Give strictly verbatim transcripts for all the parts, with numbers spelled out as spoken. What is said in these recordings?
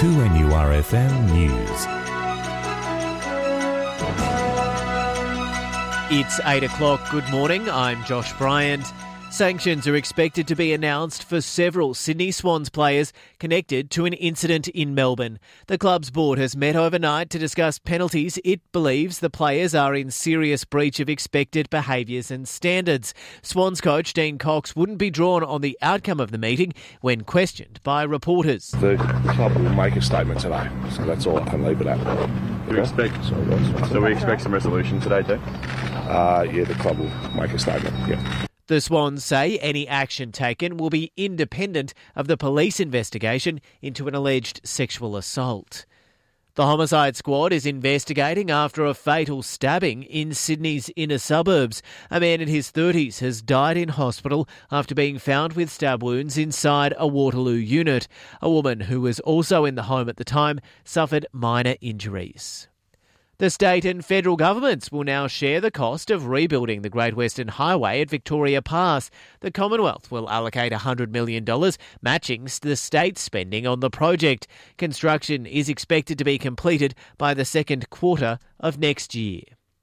two N U R F M News. It's eight o'clock. Good morning. I'm Josh Bryant. Sanctions are expected to be announced for several Sydney Swans players connected to an incident in Melbourne. The club's board has met overnight to discuss penalties it believes the players are in serious breach of expected behaviours and standards. Swans coach Dean Cox wouldn't be drawn on the outcome of the meeting when questioned by reporters. The club will make a statement today, so that's all I can leave it at. Do we expect, so we expect some resolution today too? Uh, yeah, the club will make a statement, yeah. The Swans say any action taken will be independent of the police investigation into an alleged sexual assault. The homicide squad is investigating after a fatal stabbing in Sydney's inner suburbs. A man in his thirties has died in hospital after being found with stab wounds inside a Waterloo unit. A woman who was also in the home at the time suffered minor injuries. The state and federal governments will now share the cost of rebuilding the Great Western Highway at Victoria Pass. The Commonwealth will allocate one hundred million dollars, matching the state's spending on the project. Construction is expected to be completed by the second quarter of next year.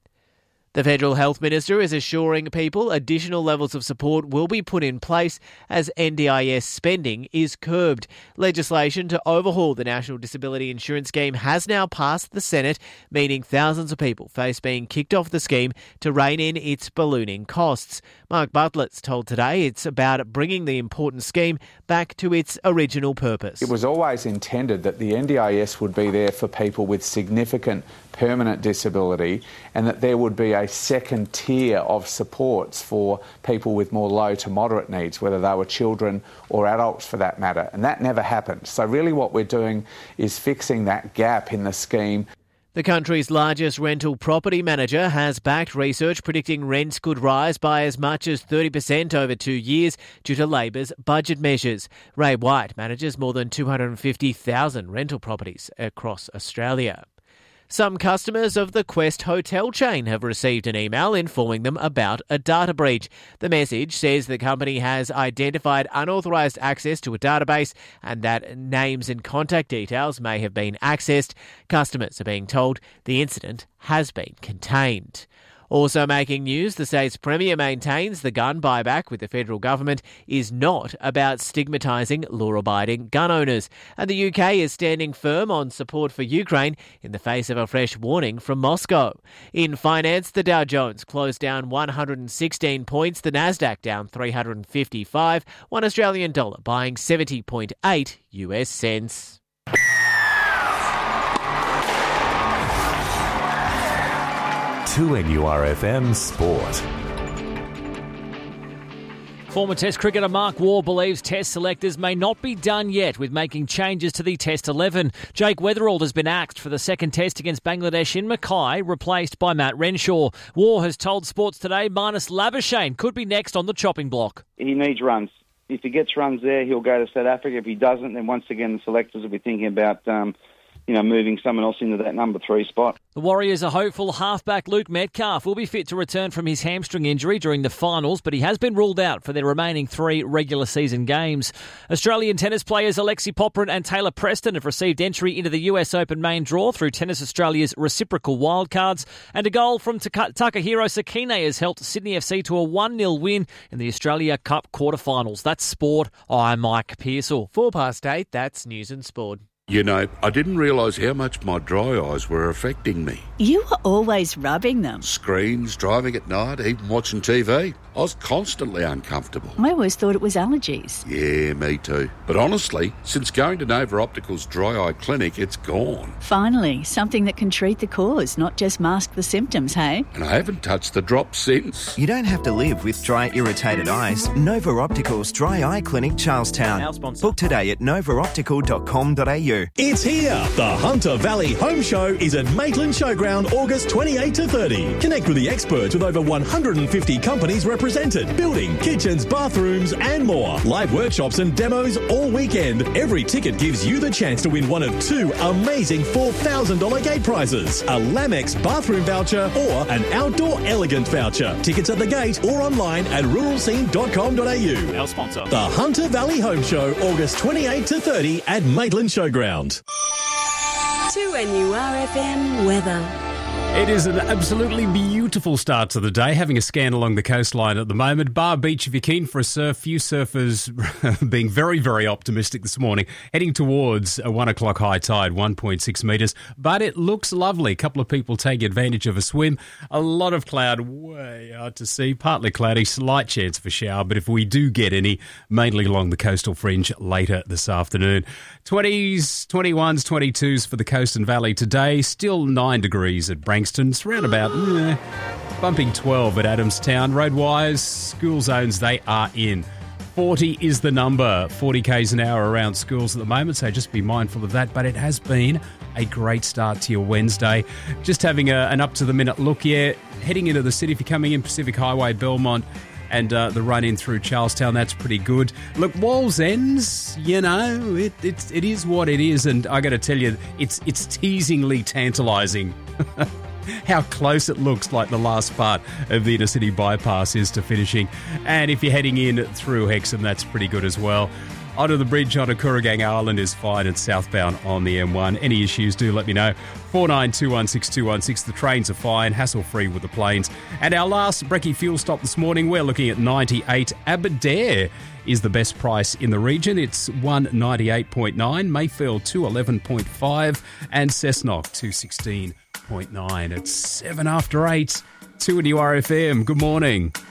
The Federal Health Minister is assuring people additional levels of support will be put in place as N D I S spending is curbed. Legislation to overhaul the National Disability Insurance Scheme has now passed the Senate, meaning thousands of people face being kicked off the scheme to rein in its ballooning costs. Mark Butlers told Today it's about bringing the important scheme back to its original purpose. It was always intended that the N D I S would be there for people with significant permanent disability, and that there would be a second tier of supports for people with more low to moderate needs, whether they were children or adults for that matter. And that never happened. So really what we're doing is fixing that gap in the scheme. The country's largest rental property manager has backed research predicting rents could rise by as much as thirty percent over two years due to Labor's budget measures. Ray White manages more than two hundred fifty thousand rental properties across Australia. Some customers of the Quest hotel chain have received an email informing them about a data breach. The message says the company has identified unauthorised access to a database and that names and contact details may have been accessed. Customers are being told the incident has been contained. Also making news, the state's Premier maintains the gun buyback with the federal government is not about stigmatising law-abiding gun owners. And the U K is standing firm on support for Ukraine in the face of a fresh warning from Moscow. In finance, the Dow Jones closed down one hundred sixteen points, the Nasdaq down three hundred fifty-five, one Australian dollar buying seventy point eight U S cents. two N U R F M Sport. Former Test cricketer Mark Waugh believes Test selectors may not be done yet with making changes to the Test eleven. Jake Weatherald has been axed for the second Test against Bangladesh in Mackay, replaced by Matt Renshaw. Waugh has told Sports Today Marnus Labuschagne could be next on the chopping block. He needs runs. If he gets runs there, he'll go to South Africa. If he doesn't, then once again the selectors will be thinking about um, you know, moving someone else into that number three spot. The Warriors are hopeful halfback Luke Metcalf will be fit to return from his hamstring injury during the finals, but he has been ruled out for their remaining three regular season games. Australian tennis players Alexi Popyrin and Taylor Preston have received entry into the U S Open main draw through Tennis Australia's reciprocal wildcards, and a goal from Taka- Takahiro Sakine has helped Sydney F C to a one nil win in the Australia Cup quarterfinals. That's sport. I'm Mike Pearsall. Four past eight, that's news and sport. You know, I didn't realise how much my dry eyes were affecting me. You were always rubbing them. Screens, driving at night, even watching T V. I was constantly uncomfortable. I always thought it was allergies. Yeah, me too. But honestly, since going to Nova Optical's dry eye clinic, it's gone. Finally, something that can treat the cause, not just mask the symptoms, hey? And I haven't touched the drops since. You don't have to live with dry, irritated eyes. Nova Optical's Dry Eye Clinic, Charlestown. Our sponsor. Book today at nova optical dot com dot a u. It's here! The Hunter Valley Home Show is at Maitland Showground August twenty-eighth to thirtieth. Connect with the experts with over one hundred fifty companies represented. Building, kitchens, bathrooms and more. Live workshops and demos all weekend. Every ticket gives you the chance to win one of two amazing four thousand dollars gate prizes. A Lamex bathroom voucher or an Outdoor Elegant voucher. Tickets at the gate or online at rural scene dot com dot a u. Our sponsor. The Hunter Valley Home Show August twenty-eighth to thirtieth at Maitland Showground. Showground. two N U R F M weather. It is an absolutely beautiful start to the day, having a scan along the coastline at the moment. Bar Beach, if you're keen for a surf, few surfers being very, very optimistic this morning, heading towards a one o'clock high tide, one point six metres. But it looks lovely. A couple of people taking advantage of a swim. A lot of cloud way out to sea, partly cloudy, slight chance for shower. But if we do get any, mainly along the coastal fringe later this afternoon. twenties, twenty-ones, twenty-twos for the coast and valley today. Still nine degrees at Brankston. It's around about eh, bumping twelve at Adamstown. Road-wise, school zones, they are in. forty is the number. forty kays an hour around schools at the moment, so just be mindful of that. But it has been a great start to your Wednesday. Just having a, an up-to-the-minute look, yeah, heading into the city. If you're coming in Pacific Highway, Belmont, and uh, the run in through Charlestown, that's pretty good. Look, Wallsends, you know, it, it's, it is what it is, and I got to tell you, it's it's teasingly tantalising how close it looks like the last part of the inner city bypass is to finishing. And if you're heading in through Hexham, that's pretty good as well. Onto the bridge onto Kooragang Island is fine, and southbound on the M one. Any issues, do let me know. four nine two one six two one six. The trains are fine, hassle-free with the planes. And our last brekkie fuel stop this morning, we're looking at ninety-eight. Aberdare is the best price in the region. It's one ninety-eight point nine, Mayfield two eleven point five, and Cessnock two sixteen point nine. It's seven after eight. two N U R F M. Good morning.